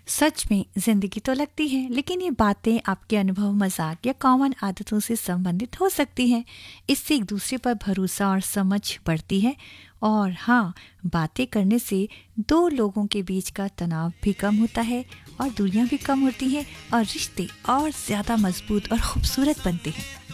सच में जिंदगी तो लगती है, लेकिन ये बातें आपके अनुभव, मजाक या कॉमन आदतों से संबंधित हो सकती हैं। इससे एक दूसरे पर भरोसा और समझ बढ़ती है। और हाँ, बातें करने से दो लोगों के बीच का तनाव भी कम होता है और दूरियां भी कम होती हैं और रिश्ते और ज़्यादा मजबूत और खूबसूरत बनते हैं।